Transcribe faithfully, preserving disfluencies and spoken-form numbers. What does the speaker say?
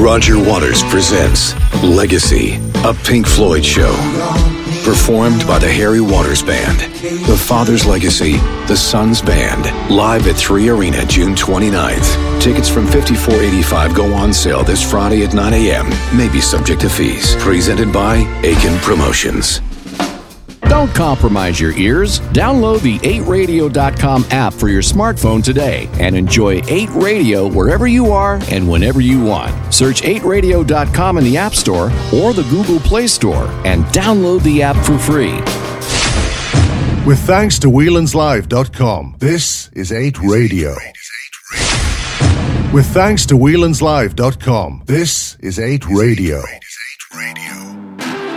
Roger Waters presents Legacy, a Pink Floyd show. Performed by the Harry Waters Band. The Father's Legacy, the Son's Band. Live at three Arena, June twenty-ninth. Tickets from fifty-four eighty-five go on sale this Friday at nine a.m. May be subject to fees. Presented by Aiken Promotions. Don't compromise your ears. Download the eight radio dot com app for your smartphone today and enjoy eight Radio wherever you are and whenever you want. Search eight radio dot com in the App Store or the Google Play Store and download the app for free. With thanks to Whelan's Live dot com, this is eight Radio. With thanks to Whelan's Live dot com, this is eight Radio.